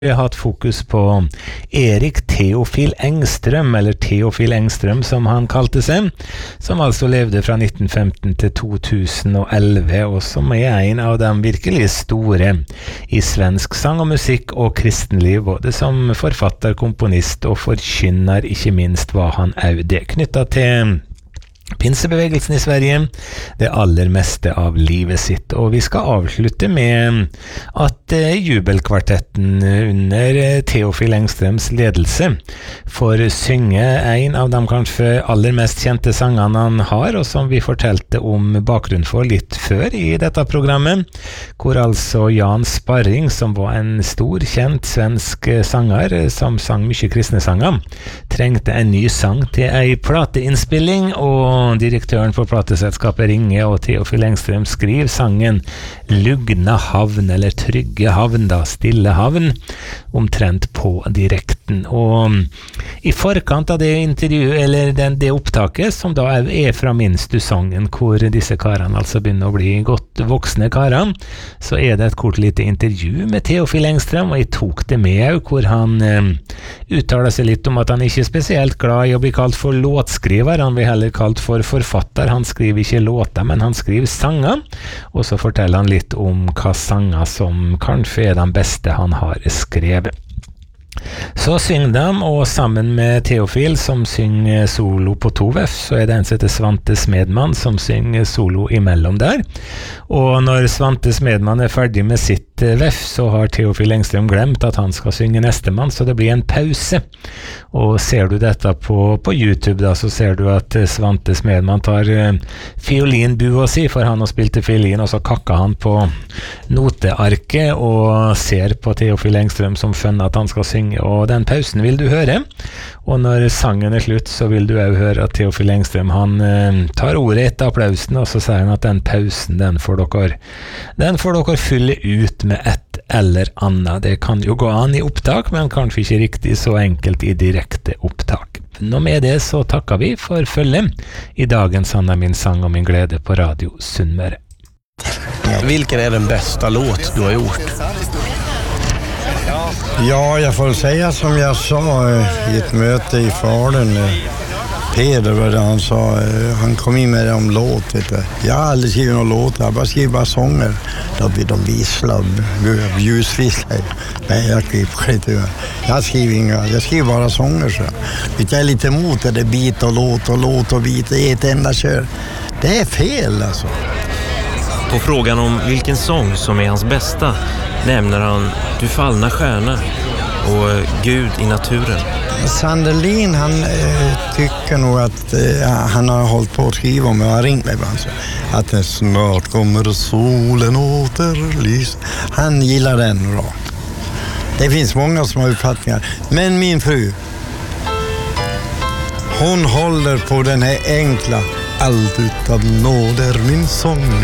Vi har hatt fokus på Erik Theofil Engström, eller Theofil Engström som han kalte seg, som altså levde fra 1915 til 2011, og som en av de virkelig store i svensk sang og musikk og kristenliv, både som forfatter, komponist og forkynner, ikke minst var han også det, knyttet til pinsebevegelsen i Sverige, det aller meste av livet sitt. Og vi skal avslutte med at jubelkvartetten under Theofil Engströms ledelse får synge en av de kanskje aller mest kjente sangene han har, og som vi fortalte om bakgrunnen for litt før i dette programmet, hvor altså Jan Sparring, som var en stor, kjent svensk sanger, som sang mye kristne sanger, trengte en ny sang til en plateinnspilling, og direktøren for plateselskapet ringer, og Theofil Engström skriver sangen Lugna havn, eller Trygge havn da, Stille havn, omtrent på direkten. Og i forkant av det intervjuet, eller det opptaket, som da er fra Minstu-sangen, hvor disse karene altså begynner å bli godt voksne karene, så er det et kort lite intervju med Theofil Engström, og jeg tok det med, hvor han uttaler seg litt om at han ikke er spesielt glad i å bli kalt for låtskriver, han blir heller kalt for forfatter. Han skriver ikke låter, men han skriver sanger, og så forteller han litt om hva sanger som kanskje er den beste han har skrevet. Så synger de, og sammen med Theofil, som synger solo på 2 så er det en som heter Svante Smedman, som synger solo imellom der. Og når Svante Smedman er ferdig med sitt VF, så har Theofil Engström glemt at han skal synge nestemann, så det blir en pause. Og ser du dette på YouTube da, så ser du at Svante Smedman tar fiolinbua si, for han har spilt til fiolin, og så kakker han på notearket og ser på Theofil Engström som skjønner at han skal synge, og den pausen vil du høre. Og når sangen er slutt, så vil du også høre at Theofil Engström, han tar ordet etter applausen, og så sier han at den pausen, den får dere fylle ut med et eller annet. Det kan jo gå an i opptak, men kanskje ikke riktig så enkelt i direkte opptak. Nå med det så takker vi for følget i dagens Han er min sang og min glede på Radio Sunnmøre. Vilken är den bästa låt du har gjort? Ja, jag får säga som jag sa i ett möte i Falun. Peder var det han sa, han kom in med det om låt, vet du. Jag har aldrig skrivit någon låt, jag bara skriver bara sånger. Då blir de visslar, ljusvisslar. Nej, jag klipper inte. Jag skriver bara sånger så. Jag är lite emot det, bit och låt och bit i ett enda kör. Det är fel alltså. På frågan om vilken sång som är hans bästa nämner han Du fallna stjärna och Gud i naturen. Sandelin, han tycker nog att han har hållit på att skriva om och har ringt mig ibland så, att det snart kommer solen återlys. Han gillar den bra. Det finns många som har uppfattningar. Men min fru, hon håller på den här enkla allt utav nåd är min sång.